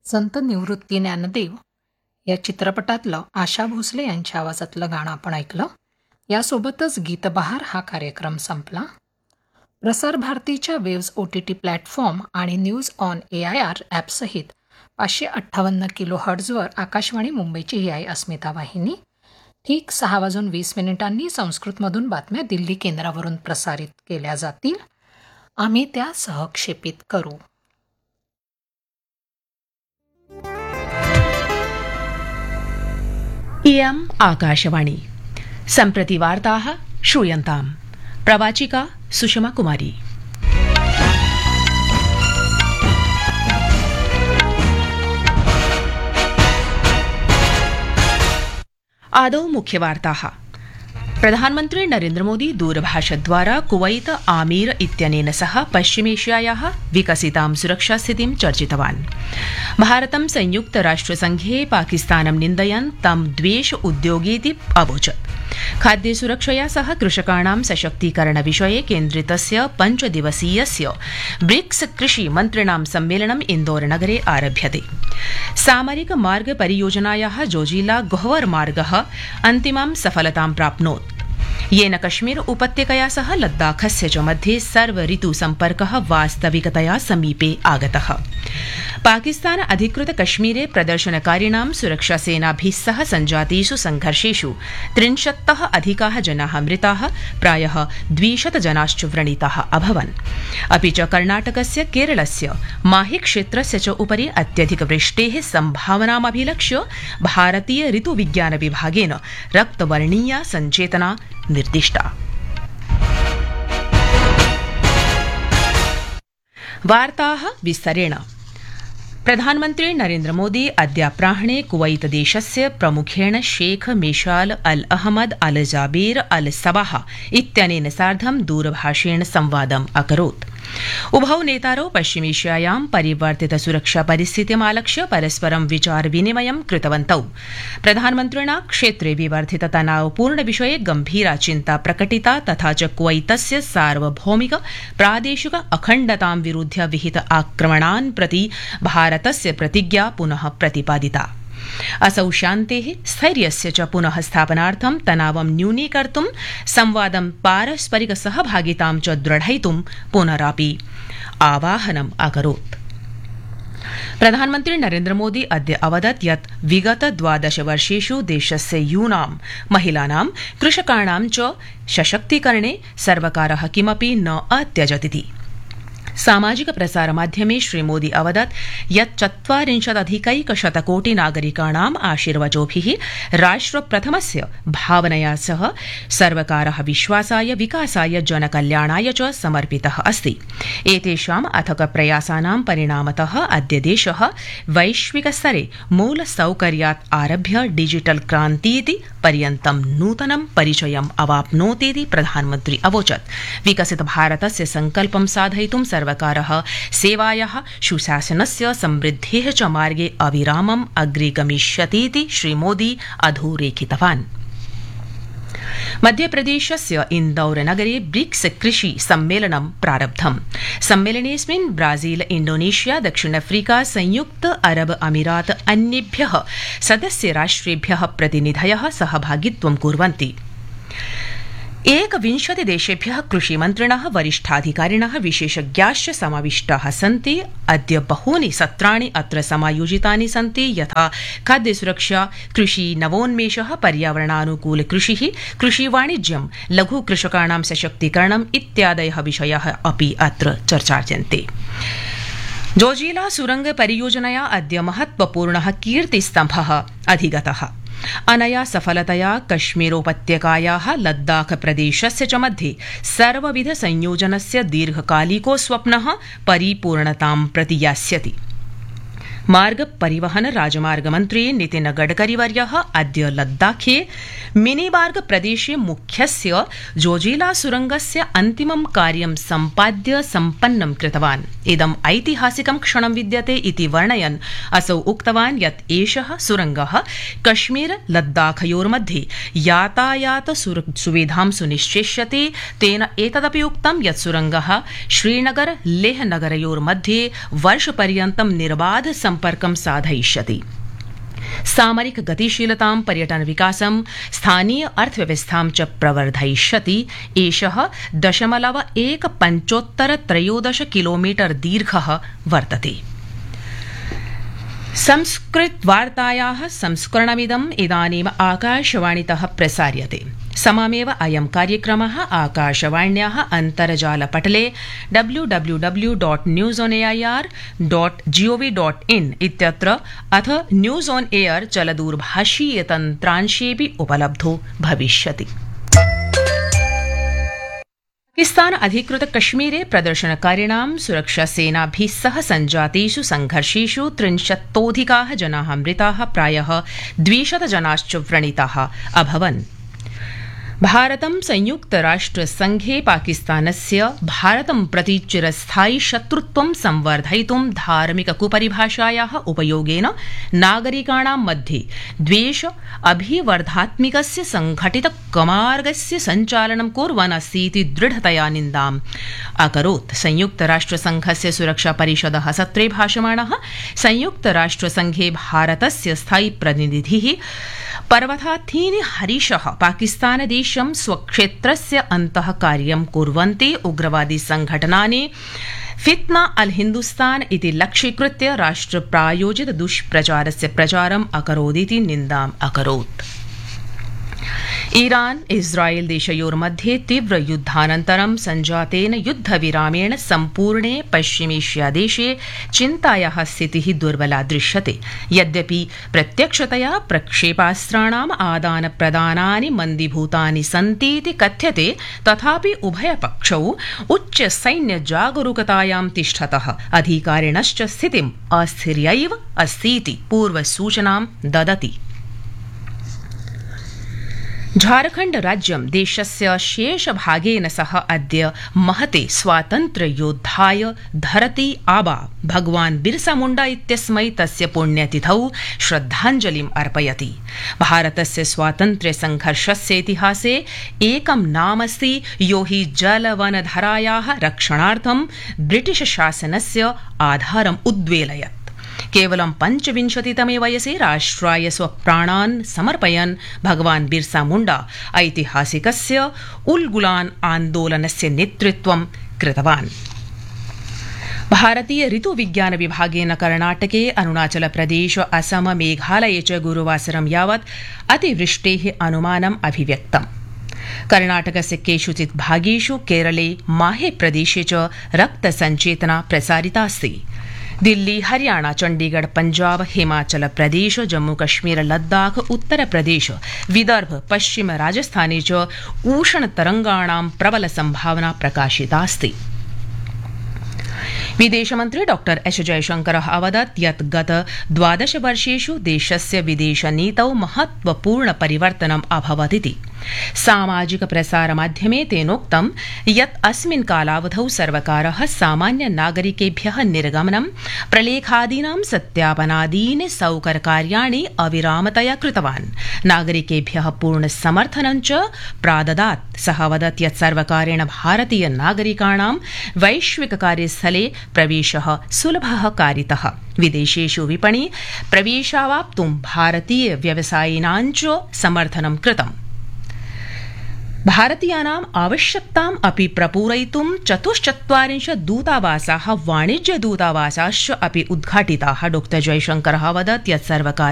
संत निवृत्ती ज्ञानदेव या चित्रपटातलं आशा भोसले यांच्या आवाजातलं गाणं आपण ऐकलं. यासोबतच गीतबहार हा कार्यक्रम संपला. प्रसार भारतीच्या वेव्ज OTT प्लॅटफॉर्म आणि न्यूज ऑन AIR ॲपसहित 558 किलोहर्ट्झवर आकाशवाणी मुंबईची ही आहे अस्मिता वाहिनी. ठीक 6:20 संस्कृतमधून बातम्या दिल्ली केंद्रावरून प्रसारित केल्या जातील. आम्ही त्या सहक्षेपित करू. इयम् आकाशवाणी. सम्प्रति वार्ताः श्रूयन्ताम्. प्रवाचिका सुषमा कुमारी. आदौ मुख्यवार्ताः. प्रधानमन्त्री नरेन्द्र मोदी दूरभाषद्वारा कुवैत आमीर इत्यनेन सह पश्चिमेशियायाः विकसितां सुरक्षास्थितिं चर्चितवान्. भारतं संयुक्तराष्ट्रसङ्घे पाकिस्तानं निन्दयन् तं द्वेष उद्योगीति अवोचत्. खाद्यसुरक्षया सह कृषकाणां सशक्तीकरणविषये केन्द्रितस्य 5 दिवसीयस्य ब्रिक्स कृषिमन्त्रिणां सम्मेलनं इन्दौरनगरे आरभ्यते. सामरिक मार्ग परियोजनायाः जोजिला गोहवर मार्गः अन्तिमां सफलतां प्राप्नोत्, येन कश्मीर उपत्यकया सह लद्दाखस्य च मध्ये सर्व ऋतु सम्पर्कः वास्तविकतया समीपे आगतः. पाकिस्तान अधिकृत कश्मीरे प्रदर्शनकारिणां सुरक्षासेनाभिः सह सञ्जातेषु संघर्षेषु 30तः अधिकाः जनाः मृताः, प्रायः 200 जनाश्च व्रणिताः अभवन्. अपि च कर्णाटकस्य केरलस्य माहि क्षेत्रस्य च उपरि अत्यधिकवृष्टेः सम्भावनामभिलक्ष्य भारतीय ऋतुविज्ञान विभागेन रक्तवर्णीया सञ्चेतना निर्दिष्टा. वार्ताः विस्तरेण. प्रधानमन्त्री नरेन्द्र मोदी अद्याप्राह्णे कुवैत देशस्य प्रमुखेण शेख मेशाल अल अहमद अल जाबेर अल सबाह इत्यनेन सार्धं दूरभाषेण संवादम् अकरोत्. उभौ नेतारौ पश्चिमेशियायां परिवर्तित सुरक्षा परिस्थितिमालक्ष्य परस्परं विचार विनिमयं कृतवन्तौ. प्रधानमन्त्रिणा क्षेत्रे विवर्धित तनावपूर्ण विषये गम्भीरा चिन्ता प्रकटिता, तथा च कुवैतस्य सार्वभौमिक प्रादेशिक अखण्डतां विरुध्य विहित आक्रमणान् प्रति भारतस्य प्रतिज्ञा पुनः प्रतिपादिता. असौ शान्तेः स्थैर्यस्य च पुनः स्थापनार्थं तनावं न्यूनीकर्तुं संवादं पारस्परिक सहभागितां च दृढयितुं पुनरापि आवाहनम् अकरोत्. प्रधानमन्त्री नरेन्द्र मोदी अद्य अवदत् यत् विगत 12 वर्षेषु देशस्य यूनां, महिलानां, कृषकाणां च सशक्तीकरणे सर्वकारः किमपि न अत्यजतिति. सामाजिक प्रसारमाध्यमे श्रीमोदी अवदत् यत् 40,000 कोटि नागरिकाणाम् आशीर्वचोभिः राष्ट्रप्रथमस्य भावनया सह सर्वकारः विश्वासाय, विकासाय, जनकल्याणाय च समर्पितः अस्ति. एतेषाम् अथक प्रयासानां परिणामतः अद्य देशः वैश्विकस्तरे मूलसौकर्यात् आरभ्य डिजिटल क्रान्तीति पर्यन्तं नूतनं परिचयम् अवाप्नोतीति प्रधानमन्त्री अवोचत्. विकसित भारतस्य संकल्पं साधयितुं सर्वकारः सेवायाः, सुशासनस्य, समृद्धेः च मार्गे अविरामम् अग्रे गमिष्यतीति श्रीमोदी अधोरेखितवान्. मध्यप्रदेशस्य इन्दौरनगरे ब्रिक्स कृषि सम्मेलनं प्रारब्धम्. सम्मेलनेऽस्मिन् ब्राजील, इंडोनेशिया, दक्षिण अफ्रीका, संयुक्त अरब अमीरात अन्येभ्यः सदस्य राष्ट्रेभ्यः प्रतिनिधयः सहभागित्वं कुर्वन्ति. 21 देशेभ्यः कृषिमन्त्रिणः, वरिष्ठाधिकारिणः, विशेषज्ञाश्च समाविष्टाः सन्ति. अद्य बहूनि सत्राणि अत्र समायोजितानि सन्ति, यथा खाद्यसुरक्षा, कृषि नवोन्मेषः, पर्यावरणानुकूल कृषिः, कृषिवाणिज्यं, लघुकृषकाणां सशक्तीकरणम् इत्यादयः विषयाः अपि अत्र चर्चार्यन्ते. जोजिला सुरंग परियोजनया अद्य महत्वपूर्णः कीर्तिस्तम्भः अधिगतः. अनया सफलतया कश्मीरोपत्यकायाः लद्दाख प्रदेशस्य च मध्ये सर्वविध संयोजनस्य दीर्घकालिको स्वप्नः परिपूर्णतां प्रति यास्यति. मार्ग परिवहन राजमार्ग मन्त्री नितिन गडकरीवर्यः अद्य लद्दाखे मिनीबार्ग प्रदेशे मुख्यस्य जोजिला सुरंगस्य अन्तिमं कार्यं सम्पाद्य सम्पन्नं कृतवान्. इदम् ऐतिहासिकं क्षणं विद्यते इति वर्णयन् असौ उक्तवान् यत् एषः सुरंगः कश्मीर लद्दाखयोर्मध्ये यातायात सुविधां सुनिश्चेष्यति. तेन एतदपि उक्तं यत् सुरंगः श्रीनगर लेह नगरयोर्मध्ये वर्षपर्यन्तं निर्बाध सम्पर्कं साधयिष्यति। सामरिक गतिशीलतां, पर्यटन विकासं, स्थानीय अर्थव्यवस्थां च प्रवर्धयिष्यति। एषः 0.153 किलोमीटर दीर्घः वर्तते। संस्कृतवार्तायाः संस्करणमिदम् इदानीम् आकाशवाणीतः प्रसार्यते। सममेव अयं कार्यक्रमः आकाशवाण्याः अन्तर्जालपटले www.newsonair.gov.in इत्यत्र अथ न्यूज़ ऑन एयर चलदूरभाषीयतन्त्रांशेऽपि उपलब्धो भविष्यति। पाकिस्तान अधिकृत कश्मीरे प्रदर्शनकारिणां सुरक्षासेनाभिः सह सञ्जातेषु संघर्षेषु 30तोऽधिकाः जनाः मृताः, प्रायः 200 जनाश्च व्रणिताः अभवन्। भारतं संयुक्तराष्ट्रसंघे पाकिस्तानस्य भारतं प्रति चिरस्थायि शत्रुत्वं संवर्धयितुं धार्मिक कुपरिभाषायाः उपयोगेन नागरिकाणां मध्ये द्वेष अभिवर्धात्मिकस्य संघटित कमार्गस्य सञ्चालनं कुर्वन् अस्ति इति दृढतया निन्दाम् अकरोत्। संयुक्तराष्ट्रसंघस्य सुरक्षा परिषदः सत्रे भाषमाणः संयुक्तराष्ट्रसंघे भारतस्य स्थायी प्रतिनिधिः पर्वताथीनि हरीशः पाकिस्तानदेशं स्वक्षेत्रस्य अन्तः कार्यं कुर्वन्ति उग्रवादी संघटनानि फितना अल हिन्दुस्तान इति लक्ष्यीकृत्य राष्ट्रप्रायोजित दुष्प्रचारस्य प्रचारम् अकरोदिति निन्दाम् अकरोत्। ईरान इस्राएल देशयोर्मध्ये तीव्र युद्धानन्तरं सञ्जातेन युद्धविरामेण सम्पूर्णे पश्चिमेष्यादेशे चिन्तायाः स्थितिः दुर्बला दृश्यते। यद्यपि प्रत्यक्षतया प्रक्षेपास्त्राणाम् आदानप्रदानानि मन्दीभूतानि सन्तीति कथ्यते, तथापि उभयपक्षौ उच्च सैन्य जागरूकतायां तिष्ठतः अधिकारिणश्च स्थितिम् अस्थिर्यैव अस्तीति पूर्वसूचनां ददति। झारखण्ड राज्यं देशस्य शेषभागेन सह अद्य महते स्वातन्त्र्ययोद्धाय धरती आबा भगवान् बिरसा मुण्डा इत्यस्मै तस्य पुण्यतिथौ श्रद्धाञ्जलिम् अर्पयति। भारतस्य स्वातन्त्र्यसङ्घर्षस्य इतिहासे एकं नामस्ति यो हि जलवनधरायाः रक्षणार्थं ब्रिटिश शासनस्य आधारम् उद्वेलयत्। केवलं 25तमे वयसि राष्ट्राय स्वप्राणान् समर्पयन् भगवान् बिरसा मुण्डा ऐतिहासिकस्य उल्गुलान् आन्दोलनस्य नेतृत्वं कृतवान्। भारतीय ऋतुविज्ञान विभागेन कर्णाटके, अरुणाचल प्रदेश, असम, मेघालये च गुरुवासरं यावत् अतिवृष्टेः अनुमानम् अभिव्यक्तम्। कर्णाटकस्य केषुचित् भागेषु, केरले, माहे प्रदेशे च रक्तसञ्चेतना प्रसारितास्ति। दिल्ली, हरियाणा, चण्डीगढ़, पंजाब, हिमाचल प्रदेश, जम्मू कश्मीर, लद्दाख, उत्तर प्रदेश, विदर्भ, पश्चिम राजस्थाने च उष्णतरंगाणां प्रबल संभावना प्रकाशितास्ति। विदेशमन्त्री डॉ एस जयशंकरः अवदत् यत् गत 12 वर्षेषु देशस्य विदेशनीतौ महत्वपूर्ण परिवर्तनम् अभवदिति। सामाजिक प्रसारमाध्यमे तेनोक्तं यत् अस्मिन् कालावधौ सर्वकारः सामान्य नागरिकेभ्यः निर्गमनं, प्रलेखादीनां सत्यापनादीनि सौकर्यकार्याणि अविरामतया कृतवान्, नागरिकेभ्यः पूर्ण समर्थनं च प्राददात्। सः वदत् यत् सर्वकारेण भारतीय नागरिकाणां वैश्विक कार्यस्थले प्रवेशः सुलभः कारितः। विदेशेषु विपणि प्रवेशावाप्तुं भारतीय व्यवसायिनां च समर्थनं कृतम्। भारतीयानाम् आवश्यकताम् अपि प्रपूरयितुं 44 दूतावासाः, वाणिज्य दूतावासाश्च अपि उद्घाटिताः। डॉ जयशंकरः अवदत् यत् सर्वकार